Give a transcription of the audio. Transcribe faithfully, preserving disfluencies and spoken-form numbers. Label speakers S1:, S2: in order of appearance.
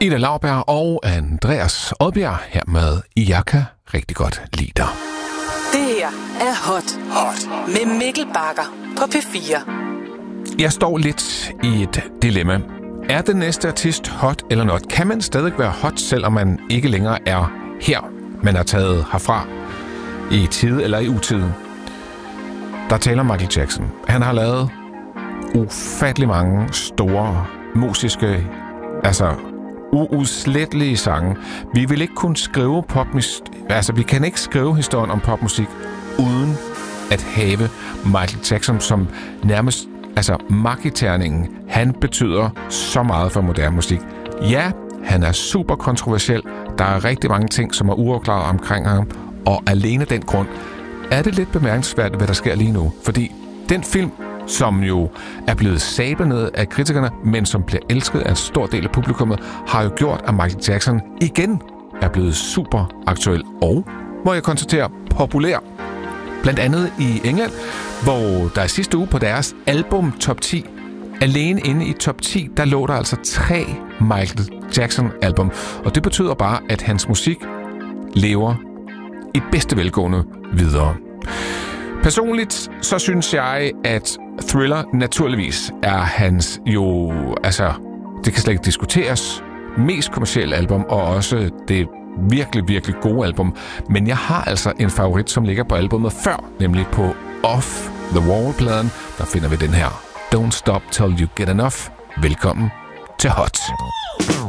S1: Ida Lauberg og Andreas Odbjerg her med Jeg kan rigtig godt lide dig.
S2: Det her er Hot, Hot med Mikkel Bagger på P fire.
S1: Jeg står lidt i et dilemma. Er den næste artist hot eller not? Kan man stadig være hot, selvom man ikke længere er her, man er taget herfra i tide eller i utide? Der taler Michael Jackson. Han har lavet ufattelig mange store musiske, altså uudslettelige sange. Vi vil ikke kunne skrive popmusik, altså vi kan ikke skrive historien om popmusik uden at have Michael Jackson som nærmest, altså magiterningen. Han betyder så meget for moderne musik. Ja, han er super kontroversiel. Der er rigtig mange ting, som er uafklaret omkring ham, og alene den grund er det lidt bemærkelsesværdigt, hvad der sker lige nu. Fordi den film, som jo er blevet sablet ned af kritikerne, men som bliver elsket af en stor del af publikummet, har jo gjort, at Michael Jackson igen er blevet super aktuel og, må jeg konstatere, populær. Blandt andet i England, hvor der i sidste uge på deres album top ti, alene inde i top ti, der lå der altså tre Michael Jackson album. Og det betyder bare, at hans musik lever i bedste velgående videre. Personligt så synes jeg, at Thriller naturligvis er hans jo, altså det kan slet ikke diskuteres, mest kommercielle album, og også det virkelig, virkelig gode album. Men jeg har altså en favorit, som ligger på albumet før, nemlig på Off the Wall-pladen. Der finder vi den her Don't Stop Till You Get Enough. Velkommen til Hot.